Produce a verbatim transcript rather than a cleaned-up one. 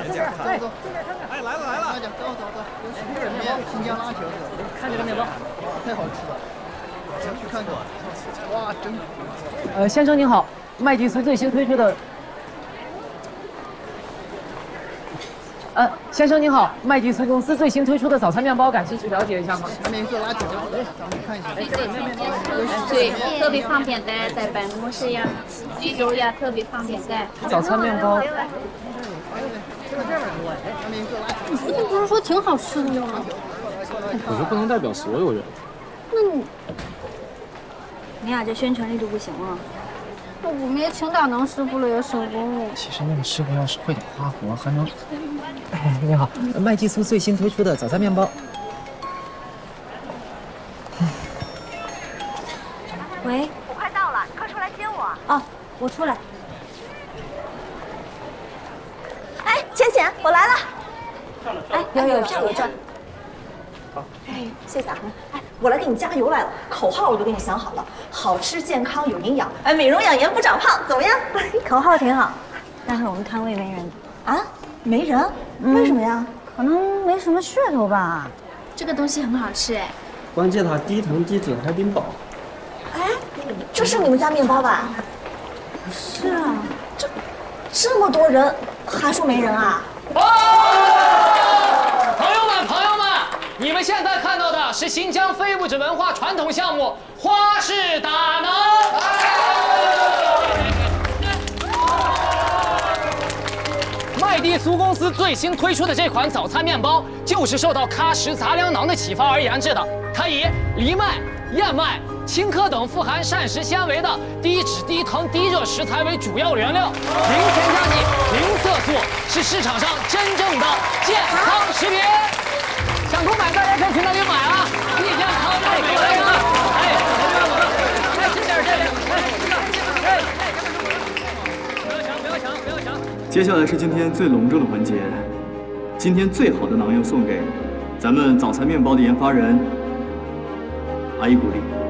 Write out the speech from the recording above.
人家看。 走走， 哎，来了来了， 走走走，有新面面，新疆拉球的， 看这个面包， 太好吃了，想去看看。哇，真。 呃，先生您好，麦迪苏最新推出的。呃，先生您好，麦迪苏公司最新推出的早餐面包，感兴趣了解一下吗？ 下面一个拉球，咱们看一下。 对对，特别方便的，在办公室呀、居住呀，特别方便的。 早餐面包。 你不是说挺好吃的吗？ 可是不能代表所有人。 那你， 你俩这宣传力度不行啊。 我们也请大能师傅了，也省工。 其实那个师傅要是会点花活，还能……哎，你好，麦迪苏最新推出的早餐面包。 喂， 我快到了，你快出来接我。 哦，我出来。 哎，浅浅，我来了。 哎，有有票有证。 哎，谢谢啊。哎，我来给你加油来了，口号我都给你想好了，好吃、健康、有营养，哎，美容养颜不长胖，怎么样？ 口号挺好，但是我们摊位没人。 啊，没人？为什么呀？ 可能没什么噱头吧。 这个东西很好吃哎。 关键它低糖低脂还顶饱。 哎，这是你们家面包吧？ 是啊， 这这么多人，还说没人啊？ 哦，朋友们，朋友们，你们现在看到的是新疆非物质文化传统项目花式打能。麦迪苏公司最新推出的这款早餐面包，就是受到喀什杂粮囊的启发而研制的。它以藜麦、燕麦、青稞等富含膳食纤维的低脂、低糖、低热食材为主要原料，零添加剂、零色素，是市场上真正的健康食品。想购买，大家可以去那里买啊！既健康又美味啊！哎，哎，吃点，吃点，哎，哎，不要抢，不要抢，不要抢！ 接下来是今天最隆重的环节，今天最好的囊要送给咱们早餐面包的研发人阿依古丽。